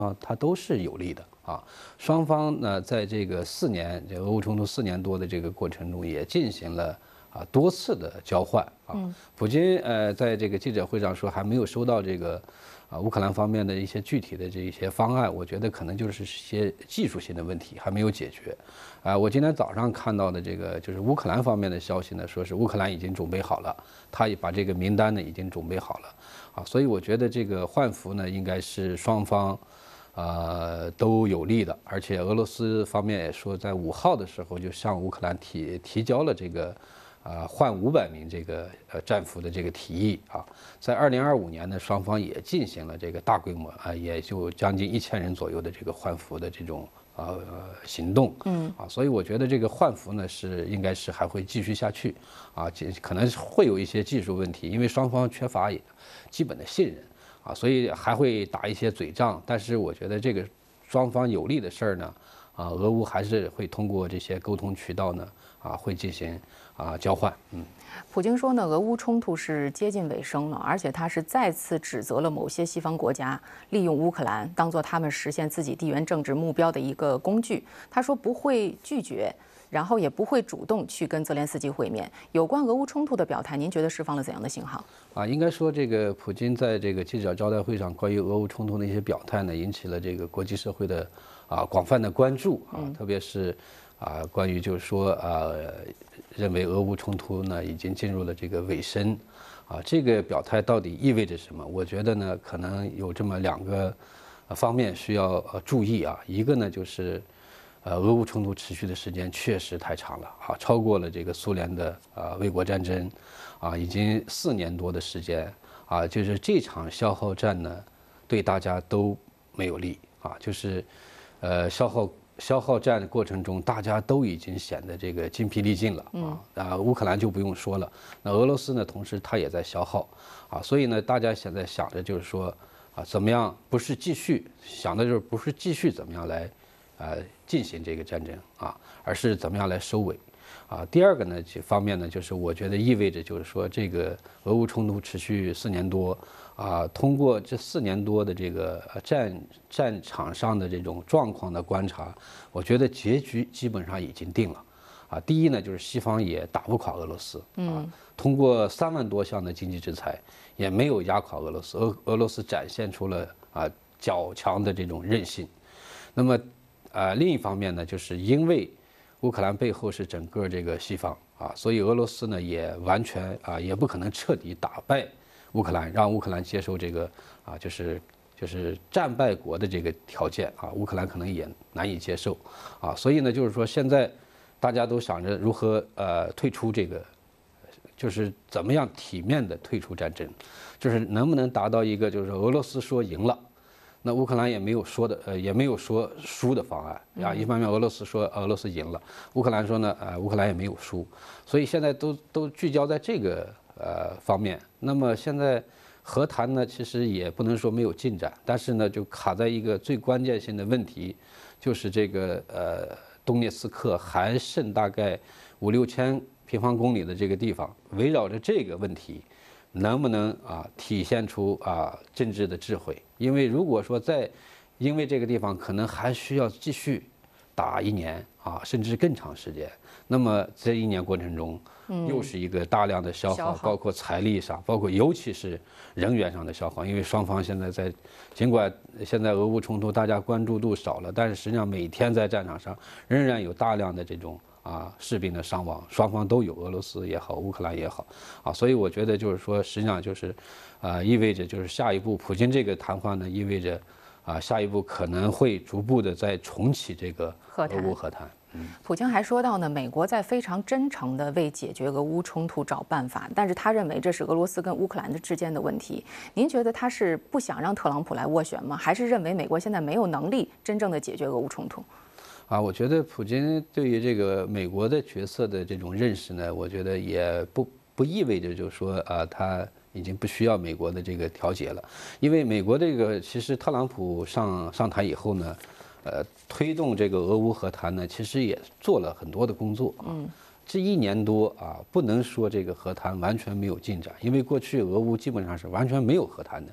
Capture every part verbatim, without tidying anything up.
啊，它都是有利的啊。双方呢，在这个四年这个俄乌冲突四年多的这个过程中，也进行了啊多次的交换啊。普京呃在这个记者会上说还没有收到这个啊乌克兰方面的一些具体的这一些方案，我觉得可能就是一些技术性的问题还没有解决。啊，我今天早上看到的这个就是乌克兰方面的消息呢，说是乌克兰已经准备好了，他也把这个名单呢已经准备好了啊，所以我觉得这个换俘呢应该是双方。呃，都有利的，而且俄罗斯方面也说，在五号的时候就向乌克兰提提交了这个，呃，换五百名这个呃战俘的这个提议啊。在二零二五年呢，双方也进行了这个大规模啊，也就将近一千人左右的这个换俘的这种呃行动，嗯啊，所以我觉得这个换俘呢是应该是还会继续下去啊，可能会有一些技术问题，因为双方缺乏基本的信任。啊，所以还会打一些嘴仗，但是我觉得这个双方有利的事儿呢，啊，俄乌还是会通过这些沟通渠道呢，啊，会进行啊交换。嗯， 普京说呢，俄乌冲突是接近尾声了，而且他是再次指责了某些西方国家利用乌克兰当做他们实现自己地缘政治目标的一个工具。他说不会拒绝。然后也不会主动去跟泽连斯基会面。有关俄乌冲突的表态，您觉得释放了怎样的信号？ 啊，应该说这个普京在这个记者招待会上关于俄乌冲突的一些表态呢，引起了这个国际社会的啊广泛的关注啊，特别是啊关于就是说啊认为俄乌冲突呢已经进入了这个尾声啊，这个表态到底意味着什么？我觉得呢可能有这么两个方面需要呃注意啊，一个呢就是。呃，俄乌冲突持续的时间确实太长了啊，超过了这个苏联的呃卫国战争，啊，已经四年多的时间啊，就是这场消耗战呢，对大家都没有利啊，就是呃消耗消耗战的过程中，大家都已经显得这个筋疲力尽了啊，啊，乌克兰就不用说了，那俄罗斯呢，同时它也在消耗啊，所以呢，大家现在想着就是说啊，怎么样不是继续想的就是不是继续怎么样来。呃，进行这个战争啊，而是怎么样来收尾，啊，第二个呢，这方面呢，就是我觉得意味着就是说，这个俄乌冲突持续四年多，啊，通过这四年多的这个战战场上的这种状况的观察，我觉得结局基本上已经定了，啊，第一呢，就是西方也打不垮俄罗斯，啊，通过三万多项的经济制裁，也没有压垮俄罗斯，俄俄罗斯展现出了啊较强的这种韧性，那么。呃，另一方面呢，就是因为乌克兰背后是整个这个西方啊，所以俄罗斯呢也完全啊也不可能彻底打败乌克兰，让乌克兰接受这个啊就是就是战败国的这个条件啊，乌克兰可能也难以接受啊，所以呢就是说现在大家都想着如何呃退出这个，就是怎么样体面的退出战争，就是能不能达到一个就是俄罗斯说赢了。那乌克兰也没有说的，呃，也没有说输的方案啊。一方面，俄罗斯说俄罗斯赢了，乌克兰说呢，呃，乌克兰也没有输，所以现在都都聚焦在这个呃方面。那么现在和谈呢，其实也不能说没有进展，但是呢，就卡在一个最关键性的问题，就是这个呃东涅茨克还剩大概五六千平方公里的这个地方，围绕着这个问题。能不能啊体现出啊政治的智慧？因为如果说在，因为这个地方可能还需要继续打一年啊，甚至更长时间，那么这一年过程中，又是一个大量的消耗，包括财力上，包括尤其是人员上的消耗。因为双方现在在，尽管现在俄乌冲突大家关注度少了，但是实际上每天在战场上仍然有大量的这种。啊，士兵的伤亡，双方都有，俄罗斯也好，乌克兰也好，啊，所以我觉得就是说，实际上就是，啊，意味着就是下一步，普京这个谈话呢，意味着，啊，下一步可能会逐步的再重启这个俄乌和谈。 嗯，普京还说到呢，美国在非常真诚地为解决俄乌冲突找办法，但是他认为这是俄罗斯跟乌克兰的之间的问题。您觉得他是不想让特朗普来斡旋吗？还是认为美国现在没有能力真正的解决俄乌冲突？ 啊，我觉得普京对于这个美国的角色的这种认识呢，我觉得也不不意味着就是说啊，他已经不需要美国的这个调解了，因为美国这个其实特朗普上上台以后呢，呃，推动这个俄乌和谈呢，其实也做了很多的工作啊。这一年多啊，不能说这个和谈完全没有进展，因为过去俄乌基本上是完全没有和谈的。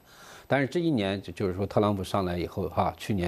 但是这一年就就是说特朗普上来以后哈，去年。